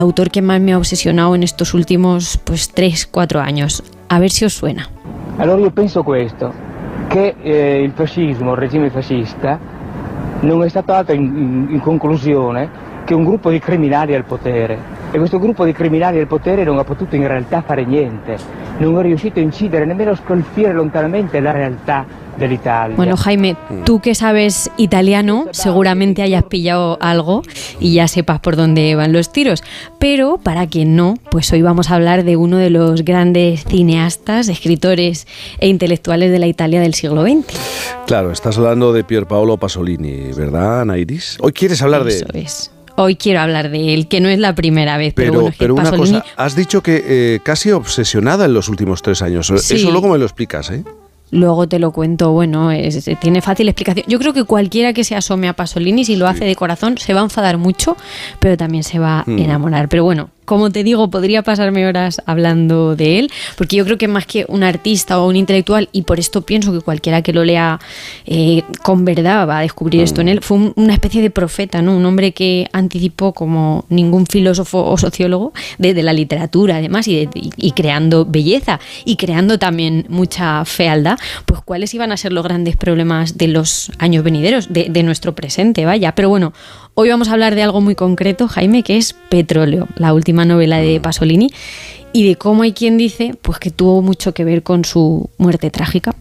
autor que más me ha obsesionado en estos últimos 3-4 años. A ver si os suena. Allora io penso questo, che il fascismo, il regime fascista, non è stato altro in conclusione che un gruppo di criminali al potere, e questo gruppo di criminali al potere non ha potuto in realtà fare niente, non è riuscito a incidere nemmeno a scolpire lontanamente la realtà dell'Italia. Bueno, Jaime, tú que sabes italiano, seguramente hayas pillado algo y ya sepas por dónde van los tiros. Pero para quien no, pues hoy vamos a hablar de uno de los grandes cineastas, escritores e intelectuales de la Italia del siglo XX. Claro, estás hablando de Pierpaolo Pasolini, ¿verdad, Ana Iris? Hoy quieres hablar de él. Eso es. Hoy quiero hablar de él, que no es la primera vez. Pero bueno, una Pasolini... cosa, has dicho que casi obsesionada en los últimos 3 años. Sí. Eso luego me lo explicas, ¿eh? Luego te lo cuento, bueno, tiene fácil explicación. Yo creo que cualquiera que se asome a Pasolini, si lo hace de corazón, se va a enfadar mucho, pero también se va a enamorar. Pero bueno, como te digo, podría pasarme horas hablando de él, porque yo creo que más que un artista o un intelectual, y por esto pienso que cualquiera que lo lea con verdad va a descubrir esto en él, fue una especie de profeta, ¿no? Un hombre que anticipó como ningún filósofo o sociólogo desde la literatura, además, y creando belleza y creando también mucha fealdad, pues cuáles iban a ser los grandes problemas de los años venideros, de nuestro presente, vaya. Pero bueno, hoy vamos a hablar de algo muy concreto, Jaime, que es Petróleo, la última novela de Pasolini, y de cómo hay quien dice pues que tuvo mucho que ver con su muerte trágica.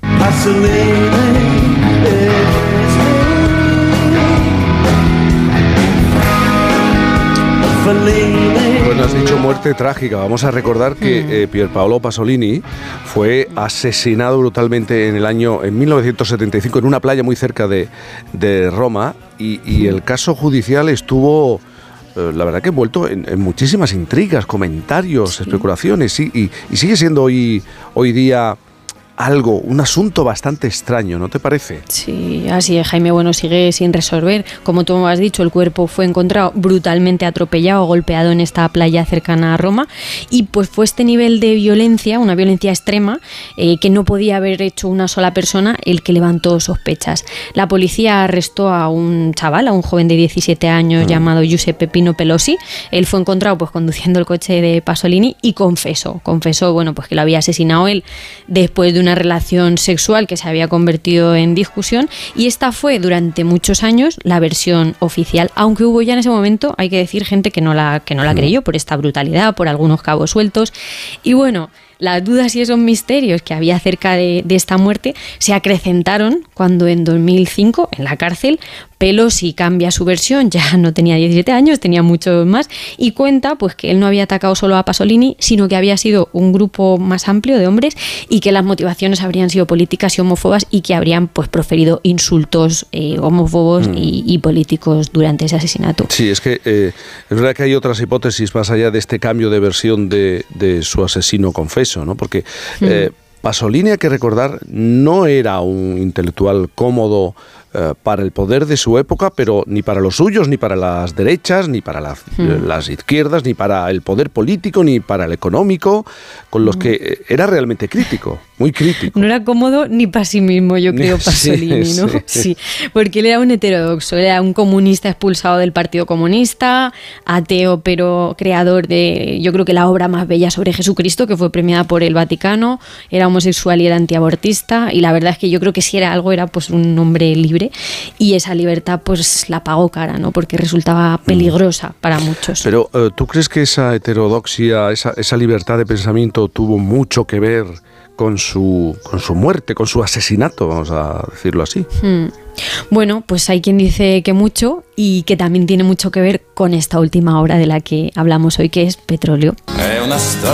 Bueno, has dicho muerte trágica. Vamos a recordar que Pierpaolo Pasolini fue asesinado brutalmente en 1975 en una playa muy cerca de Roma y el caso judicial estuvo, la verdad que envuelto en muchísimas intrigas, comentarios, especulaciones y sigue siendo hoy día un asunto bastante extraño, ¿no te parece? Sí, así es, Jaime. Bueno, sigue sin resolver. Como tú has dicho, el cuerpo fue encontrado brutalmente atropellado, golpeado en esta playa cercana a Roma, y pues fue este nivel de violencia, una violencia extrema, que no podía haber hecho una sola persona, el que levantó sospechas. La policía arrestó a un chaval, a un joven de 17 años llamado Giuseppe Pino Pelosi. Él fue encontrado pues conduciendo el coche de Pasolini y confesó, bueno, pues que lo había asesinado él después de una relación sexual que se había convertido en discusión, y esta fue durante muchos años la versión oficial, aunque hubo ya en ese momento, hay que decir, gente que no la creyó por esta brutalidad, por algunos cabos sueltos. Y bueno, las dudas y esos misterios que había acerca de esta muerte se acrecentaron cuando en 2005, en la cárcel, Pelosi cambia su versión, ya no tenía 17 años, tenía muchos más, y cuenta pues que él no había atacado solo a Pasolini, sino que había sido un grupo más amplio de hombres y que las motivaciones habrían sido políticas y homófobas y que habrían pues proferido insultos homófobos y políticos durante ese asesinato. Sí, es que es verdad que hay otras hipótesis más allá de este cambio de versión de su asesino confeso, ¿no? Porque Pasolini, hay que recordar, no era un intelectual cómodo para el poder de su época, pero ni para los suyos, ni para las derechas, ni para las izquierdas, ni para el poder político, ni para el económico, con los que era realmente crítico, muy crítico. No era cómodo ni para sí mismo, yo creo, Pasolini, ¿no? Sí, porque él era un heterodoxo, era un comunista expulsado del Partido Comunista, ateo, pero creador de, yo creo que la obra más bella sobre Jesucristo, que fue premiada por el Vaticano, era homosexual y era antiabortista, y la verdad es que yo creo que si era algo, era pues un hombre libre, y esa libertad pues la pagó cara, ¿no? Porque resultaba peligrosa para muchos. Pero ¿tú crees que esa heterodoxia, esa libertad de pensamiento tuvo mucho que ver con su muerte, con su asesinato, vamos a decirlo así? Bueno, pues hay quien dice que mucho, y que también tiene mucho que ver con esta última obra de la que hablamos hoy, que es Petróleo.